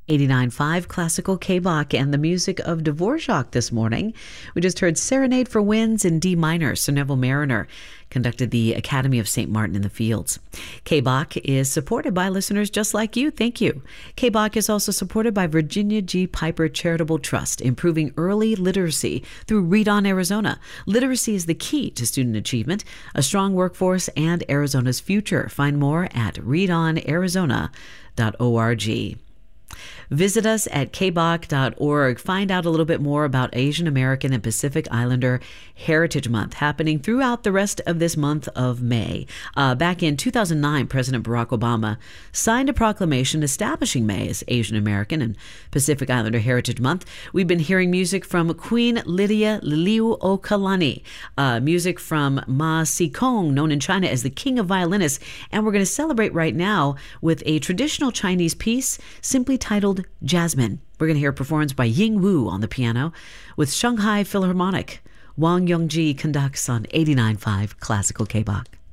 89.5 Classical K-Bach and the music of Dvorak this morning. We just heard Serenade for Winds in D minor. Sir Neville Marriner conducted the Academy of St. Martin in the Fields. K-Bach is supported by listeners just like you. Thank you. K-Bach is also supported by Virginia G. Piper Charitable Trust, improving early literacy through Read On Arizona. Literacy is the key to student achievement, a strong workforce, and Arizona's future. Find more at readonarizona.org. Visit us at kbach.org. Find out a little bit more about Asian American and Pacific Islander Heritage Month happening throughout the rest of this month of May. Back in 2009, President Barack Obama signed a proclamation establishing May as Asian American and Pacific Islander Heritage Month. We've been hearing music from Queen Lydia Liliuokalani, music from Ma Xikong, known in China as the King of Violinists, and we're going to celebrate right now with a traditional Chinese piece simply titled Jasmine. We're going to hear a performance by Ying Wu on the piano with Shanghai Philharmonic. Wang Yongji conducts on 89.5 Classical K-Bach.